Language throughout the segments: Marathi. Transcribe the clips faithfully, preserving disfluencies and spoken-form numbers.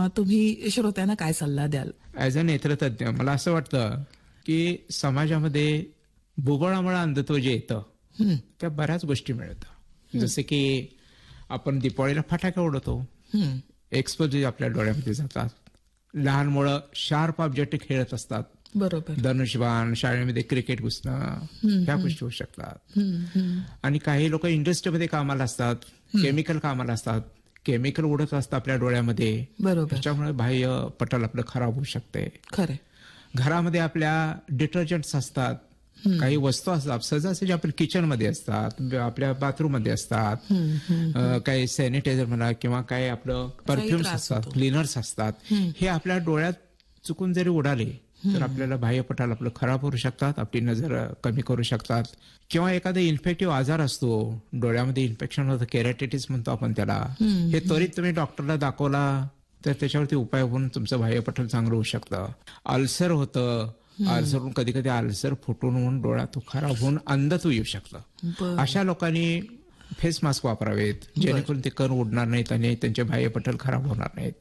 तुम्ही श्रोत्यांना काय सल्ला द्याल? ऍज अ नेत्रतज्ञ मला असं वाटतं की समाजामध्ये बुबळामुळे अंधत्व जे येतं त्या बऱ्याच गोष्टी मिळतं. जसे की आपण दिवाळीला फटाके उडवतो, एक्सपोज आपल्या डोळ्यामध्ये जातात. लहान मुलं शार्प ऑब्जेक्ट खेळत असतात, बरोबर, धनुष्यबाण, शाळेमध्ये क्रिकेट घुसणं, ह्या गोष्टी होऊ शकतात. आणि काही लोक इंडस्ट्रीमध्ये कामाला असतात, केमिकल कामाला असतात, केमिकल उडत असतं आपल्या डोळ्यामध्ये, बरोबर, त्याच्यामुळे बाह्य पटल आपलं खराब होऊ शकते. खरं. घरामध्ये आपल्या डिटर्जंट्स असतात, काही वस्तू असतात सहजासहजी आपण किचनमध्ये असतात, आपल्या बाथरूम मध्ये असतात, काही सॅनिटायझर म्हणा किंवा काही आपलं परफ्युम्स असतात, क्लिनर्स असतात, हे आपल्या डोळ्यात चुकून जरी उडाले तर आपल्याला बाह्यपटाल आपलं खराब करू शकतात, आपली नजर कमी करू शकतात. किंवा एखादा इन्फेक्टिव्ह आजार असतो, डोळ्यामध्ये इन्फेक्शन होतं, केराटिटिस म्हणतो आपण त्याला, हे त्वरित तुम्ही डॉक्टरला दाखवला तर त्याच्यावरती उपाय होऊन तुमचं बाह्यपटल चांगलं होऊ शकतं. अल्सर होतं, अल्सर कधी कधी अल्सर फुटून होऊन डोळा तो खराब होऊन अंधत्व येऊ शकतं. अशा लोकांनी फेस मास्क वापरावेत जेणेकरून ते कण उडणार नाहीत आणि त्यांचे बाह्यपटल खराब होणार नाहीत.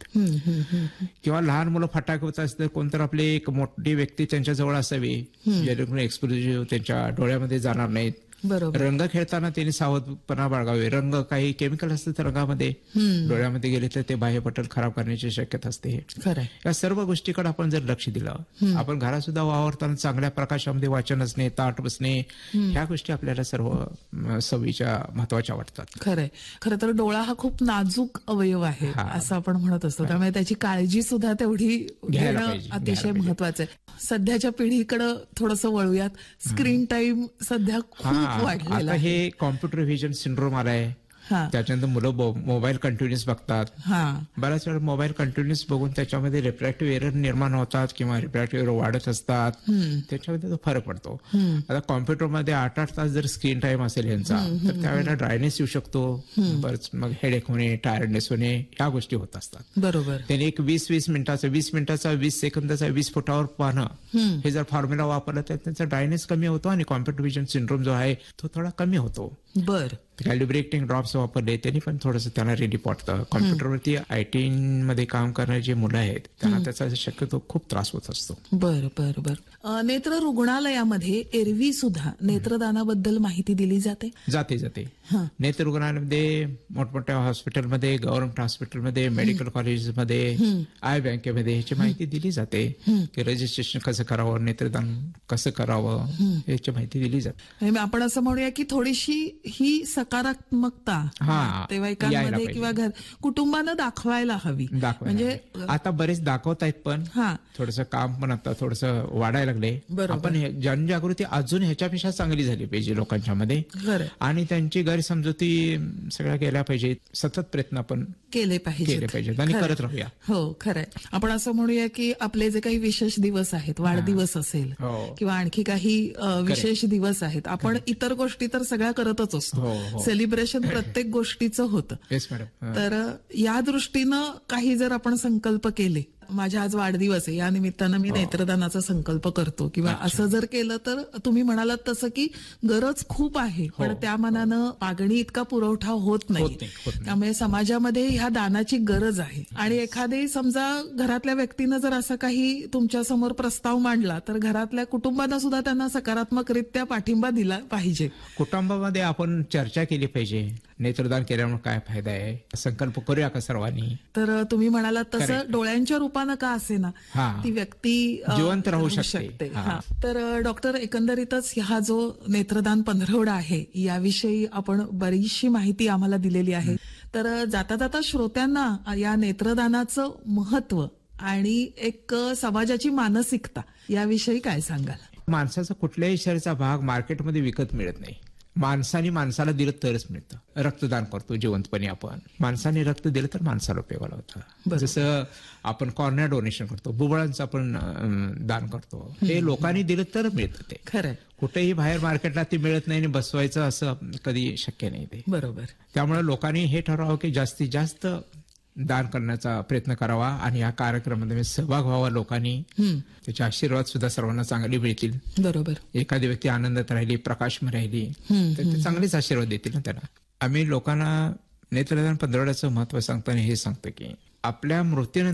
किंवा लहान मुलं फटाके होत असतील, कोणतर आपली एक मोठी व्यक्ती त्यांच्या जवळ असावी जेणेकरून एक्सपोजर त्यांच्या डोळ्यामध्ये जाणार नाहीत. रंग खेळताना त्यांनी सावधपणा बाळगावे. रंग काही केमिकल असतं तर रंगामध्ये डोळ्यामध्ये गेले तर ते बाह्यपटल खराब करण्याची शक्यता असते. या सर्व गोष्टीकडे आपण जर लक्ष दिलं, आपण घरात सुद्धा वावरताना चांगल्या प्रकाशामध्ये वाचन असणे, ताट बसणे, ह्या गोष्टी आपल्याला सर्व सवयीच्या महत्वाच्या वाटतात. खरंय. खरं तर डोळा हा खूप नाजूक अवयव आहे असं आपण म्हणत असतो, त्यामुळे त्याची काळजी सुद्धा तेवढी घेणं अतिशय महत्वाचं आहे. सध्याच्या पिढीकडे थोडंसं वळूयात. स्क्रीन टाइम सध्या खूप वाढलेला आहे. हे कॉम्प्युटर व्हिजन सिंड्रोम आलाय, त्याच्यानंतर मुलं मोबाईल कंटिन्युअस बघतात. बऱ्याच वेळा मोबाईल कंटिन्युअस बघून त्याच्यामध्ये रिफ्रॅक्टिव्ह एरर निर्माण होतात किंवा रिफ्रॅक्टिव्ह एरर वाढत असतात, त्याच्यामध्ये तो फरक पडतो. आता कॉम्प्युटरमध्ये आठ आठ तास जर स्क्रीन टाइम असेल यांचा तर त्यावेळेला ड्रायनेस येऊ शकतो, बरंच मग हेडेक होणे, टायर्डनेस होणे, ह्या गोष्टी होत असतात. बरोबर. त्याने एक वीस वीस मिनिटाचा वीस मिनिटाचा वीस सेकंदाचा वीस फुटावर पाहणं हे जर फॉर्म्युला वापरलं तर त्यांचा ड्रायनेस कमी होतो आणि कॉम्प्युटर व्हिजन सिंड्रोम जो आहे तो थोडा कमी होतो. बर. कॅलिब्रेटिंग ड्रॉप्स वापरले त्यांनी पण थोडंसं त्यांना रिलीफ वाटतं. कॉम्प्युटरवरती आयटी मध्ये काम करणारे जे मुलं आहेत त्यांना त्याचा शक्यतो खूप त्रास होत असतो. बर बर बर. नेत्र रुग्णालयामध्ये एरवी सुद्धा नेत्रदानाबद्दल माहिती दिली जाते जाते जाते नेत्र रुग्णालयामध्ये, मोठमोठ्या हॉस्पिटलमध्ये, गव्हर्नमेंट हॉस्पिटलमध्ये, मेडिकल कॉलेजमध्ये, आय बँकेमध्ये ह्याची माहिती दिली जाते की रजिस्ट्रेशन कसं करावं, नेत्रदान कसं करावं याची माहिती दिली जाते. आपण असं म्हणूया की थोडीशी ही सकारात्मकता नातेवाईकांमध्ये किंवा घर कुटुंबानं दाखवायला हवी. म्हणजे आता बरेच दाखवत आहेत पण थोडंसं काम पण आता थोडंसं वाढायला लागले. आपण जनजागृती अजून ह्याच्यापेक्षा चांगली झाली पाहिजे लोकांच्या मध्ये आणि त्यांची गैरसमजुती सगळ्या केल्या पाहिजेत. सतत प्रयत्न आपण केले पाहिजे केले पाहिजेत आणि करत राहूया. हो खरंय. आपण असं म्हणूया की आपले जे काही विशेष दिवस आहेत, वाढदिवस असेल किंवा आणखी काही विशेष दिवस आहेत, आपण इतर गोष्टी तर सगळ्या करतच असतो. सेलिब्रेशन प्रत्येक गोष्टीचं होतं. तर या दृष्टीनं काही जर आपण संकल्प केले, माझ्या आज वाढदिवस आहे या निमित्तानं मी नेत्रदानाचा संकल्प करतो किंवा असं जर केलं तर तुम्ही म्हणालात तसं की गरज खूप आहे पण त्या मनानं मागणी इतका पुरवठा होत नाही. त्यामुळे समाजामध्ये ह्या दानाची गरज आहे. आणि एखादी समजा घरातल्या व्यक्तीनं जर असं काही तुमच्या समोर प्रस्ताव मांडला तर घरातल्या कुटुंबानं सुद्धा त्यांना सकारात्मकरित्या पाठिंबा दिला पाहिजे. कुटुंबामध्ये आपण चर्चा केली पाहिजे, नेत्रदान केल्यामुळे काय फायदा आहे, संकल्प करूया का सर्वांनी. तर तुम्ही म्हणालात तसं डोळ्यांच्या रूपानं का असे ना ती व्यक्ती जिवंत राहू शकते. तर डॉक्टर, एकंदरीतच हा जो नेत्रदान पंधरवडा आहे याविषयी आपण बरीचशी माहिती आम्हाला दिलेली आहे. तर जाता जाता श्रोत्यांना या नेत्रदानाचं महत्व आणि एक समाजाची मानसिकता याविषयी काय सांगाल? माणसाचा कुठल्याही शरीराचा भाग मार्केटमध्ये विकत मिळत नाही. माणसाने माणसाला दिलं तरच मिळतं. रक्तदान करतो जिवंतपणे आपण, माणसाने रक्त दिलं तर माणसाला उपयोगाला होतं. जसं आपण कॉर्निया डोनेशन करतो, बुबळांचं आपण दान करतो, हे लोकांनी दिलं तर मिळतं. ते खरं कुठेही बाहेर मार्केटला ते मिळत नाही आणि बसवायचं असं कधी शक्य नाही ते. बरोबर. त्यामुळे लोकांनी हे ठरवावं की जास्तीत जास्त दान करण्याचा प्रयत्न करावा आणि या कार्यक्रमामध्ये सहभाग व्हावा लोकांनी. त्याचे आशीर्वाद सुद्धा सर्वांना चांगले मिळतील. बरोबर. एखादी व्यक्ती आनंदात राहिली, प्रकाशमय राहिली तर ते चांगलेच आशीर्वाद देतील ना त्यांना. आम्ही लोकांना नेत्रदान पंधरवड्याचं महत्व सांगताना हे सांगतो की आपल्या मृत्यूनंतर